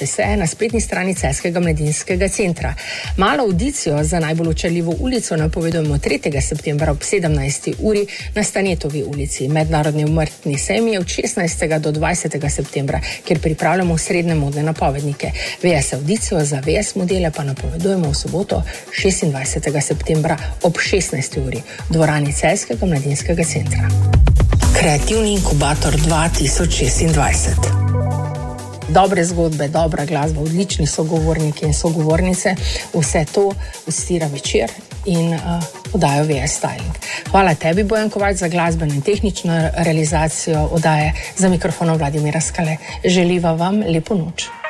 Pridružite se na spletni strani Celjskega mladinskega centra. Malo audicijo za najbolj očarljivo ulico napovedujemo 3. septembra ob 17. uri na Stanetovi ulici. Mednarodni umetni sejem je od 16. do 20. septembra, kjer pripravljamo srednje modne napovednike. VS audicijo za VS modele pa napovedujemo v soboto 26. septembra ob 16. uri v dvorani Celjskega mladinskega centra. Kreativni inkubator 2026. Dobre zgodbe, dobra glasba, odlični sogovorniki in sogovornice, vse to ustira Večer in oddajo VS Styling. Hvala tebi, Bojan Kovač, za glasbeno in tehnično realizacijo oddaje. Za mikrofonom Vladimira Skale. Želiva vam lepo noč.